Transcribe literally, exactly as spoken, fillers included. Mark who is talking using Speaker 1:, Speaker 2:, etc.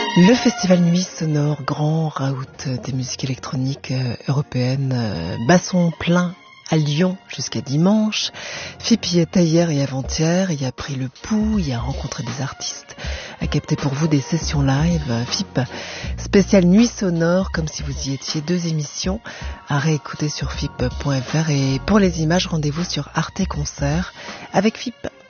Speaker 1: Le festival Nuit Sonore, grand raout des musiques électroniques européennes, euh, basson plein à Lyon jusqu'à dimanche. F I P y était hier et avant-hier, il a pris le pouls, il a rencontré des artistes, a capté pour vous des sessions live. F I P spécial Nuit Sonore, comme si vous y étiez, deux émissions à réécouter sur F I P point F R, et pour les images, rendez-vous sur Arte Concert avec F I P.